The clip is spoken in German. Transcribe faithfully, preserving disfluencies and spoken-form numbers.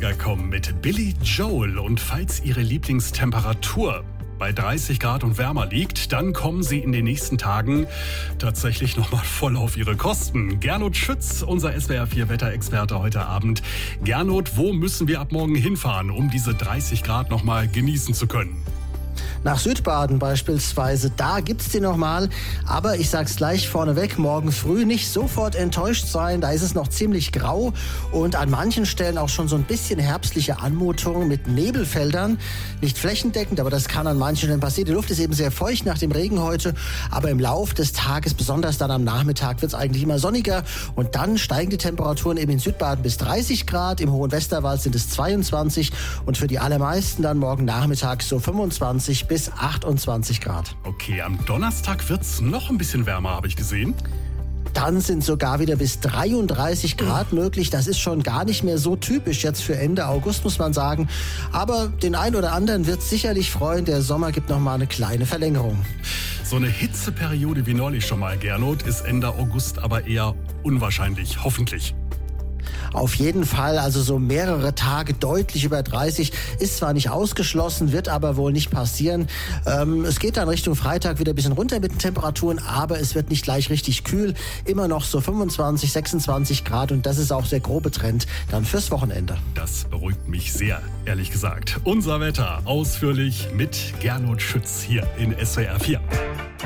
dreißiger kommen mit Billy Joel. Und falls Ihre Lieblingstemperatur bei dreißig Grad und wärmer liegt, dann kommen Sie in den nächsten Tagen tatsächlich nochmal voll auf Ihre Kosten. Gernot Schütz, unser S W R vier Wetterexperte heute Abend. Gernot, wo müssen wir ab morgen hinfahren, um diese dreißig Grad nochmal genießen zu können? Nach Südbaden beispielsweise, da gibt's die nochmal. Aber ich sag's gleich vorneweg, morgen früh nicht sofort enttäuscht sein. Da ist es noch ziemlich grau und an manchen Stellen auch schon so ein bisschen herbstliche Anmutung mit Nebelfeldern. Nicht flächendeckend, aber das kann an manchen Stellen passieren. Die Luft ist eben sehr feucht nach dem Regen heute. Aber im Lauf des Tages, besonders dann am Nachmittag, wird's eigentlich immer sonniger. Und dann steigen die Temperaturen eben in Südbaden bis dreißig Grad. Im Hohen Westerwald sind es zweiundzwanzig. Und für die allermeisten dann morgen Nachmittag so fünfundzwanzig bis achtundzwanzig Grad. Okay, am Donnerstag wird's noch ein bisschen wärmer, habe ich gesehen. Dann sind sogar wieder bis dreiunddreißig Grad möglich. Das ist schon gar nicht mehr so typisch jetzt für Ende August, muss man sagen. Aber den einen oder anderen wird sicherlich freuen. Der Sommer gibt noch mal eine kleine Verlängerung. So eine Hitzeperiode wie neulich schon mal, Gernot, ist Ende August aber eher unwahrscheinlich, hoffentlich. Auf jeden Fall, also so mehrere Tage deutlich über dreißig ist zwar nicht ausgeschlossen, wird aber wohl nicht passieren. Ähm, es geht dann Richtung Freitag wieder ein bisschen runter mit den Temperaturen, aber es wird nicht gleich richtig kühl. Immer noch so fünfundzwanzig, sechsundzwanzig Grad und das ist auch der grobe Trend dann fürs Wochenende. Das beruhigt mich sehr, ehrlich gesagt. Unser Wetter ausführlich mit Gernot Schütz hier in S W R vier.